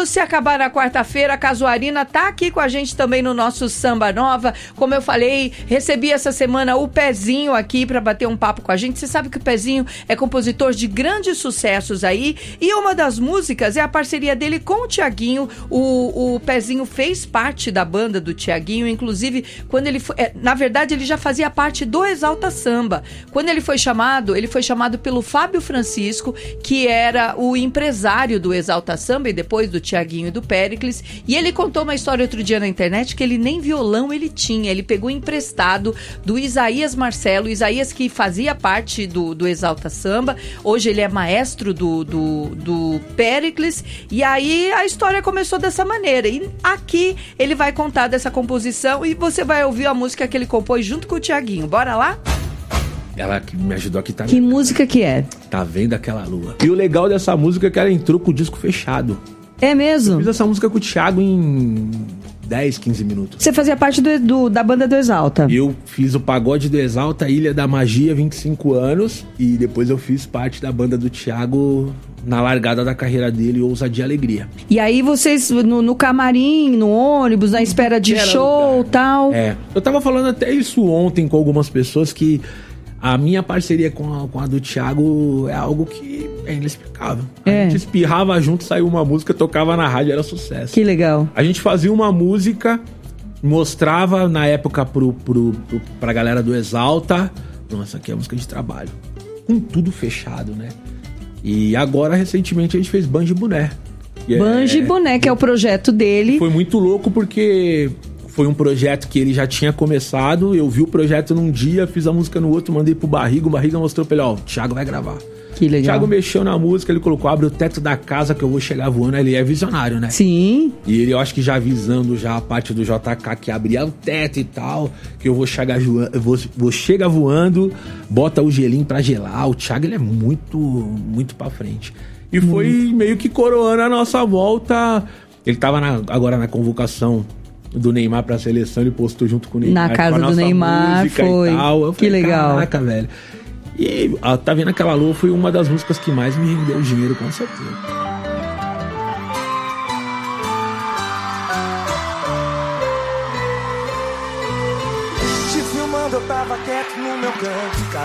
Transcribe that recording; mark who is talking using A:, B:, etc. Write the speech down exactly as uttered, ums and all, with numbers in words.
A: Tudo Se Acabar na Quarta-feira. A Casuarina tá aqui com a gente também no nosso Samba Nova. Como eu falei, recebi essa semana o Pezinho aqui pra bater um papo com a gente. Você sabe que o Pezinho é compositor de grandes sucessos aí. E uma das músicas é a parceria dele com o Thiaguinho. O, o Pezinho fez parte da banda do Thiaguinho. Inclusive, quando ele foi... É, na verdade, ele já fazia parte do Exalta Samba. Quando ele foi chamado, ele foi chamado pelo Fábio Francisco, que era o empresário do Exalta Samba e depois do Thiaguinho e do Péricles. E ele contou uma história outro dia na internet que ele nem violão ele tinha. Ele pegou emprestado do Isaías Marcelo. Isaías que fazia parte do, do Exalta Samba. Hoje ele é maestro do, do, do Péricles. E aí a história começou dessa maneira. E aqui ele vai contar dessa composição e você vai ouvir a música que ele compôs junto com o Thiaguinho. Bora lá?
B: Ela que me ajudou aqui também.
A: Que música que é?
B: Tá vendo aquela lua. E o legal dessa música é que ela entrou com o disco fechado.
A: É mesmo?
B: Eu fiz essa música com o Thiago em dez, quinze minutos.
A: Você fazia parte do, do, da banda do Exalta?
B: Eu fiz o pagode do Exalta, Ilha da Magia, vinte e cinco anos. E depois eu fiz parte da banda do Thiago na largada da carreira dele, Ousadia e Alegria.
A: E aí vocês, no, no camarim, no ônibus, na espera de
B: Era
A: show e tal?
B: É. Eu tava falando até isso ontem com algumas pessoas que a minha parceria com a, com a do Thiago é algo que é inexplicável. A
A: É.
B: gente espirrava junto, saiu uma música, tocava na rádio, era sucesso.
A: Que legal.
B: A gente fazia uma música, mostrava na época pro, pro, pro, pra galera do Exalta. Nossa, aqui é a música de trabalho. Com tudo fechado, né? E agora, recentemente, a gente fez Banjo e Boné. E
A: Banjo e
B: é-
A: Boné, que é o projeto dele.
B: Foi muito louco porque foi um projeto que ele já tinha começado. Eu vi o projeto num dia, fiz a música no outro, mandei pro Barriga. O Barriga mostrou pra ele, ó, o Thiago vai gravar.
A: Que
B: O
A: legal.
B: Thiago mexeu na música, ele colocou, abre o teto da casa que eu vou chegar voando. Ele é visionário, né?
A: Sim.
B: E ele, eu acho que já avisando já a parte do J K que abria o teto e tal, que eu vou chegar, voando, eu vou, vou chegar voando, bota o gelinho pra gelar. O Thiago, ele é muito, muito pra frente. E foi meio que coroando a nossa volta. Ele tava na- agora na convocação do Neymar pra seleção, ele postou junto com o Neymar.
A: Na casa
B: com a
A: do
B: nossa
A: Neymar,
B: música e
A: foi.
B: tal. Eu
A: Que
B: falei,
A: legal.
B: Caraca, velho. E ah, Tá Vendo Aquela Lua foi uma das músicas que mais me rendeu dinheiro, com certeza.
C: Te filmando, eu tava quieto no meu canto.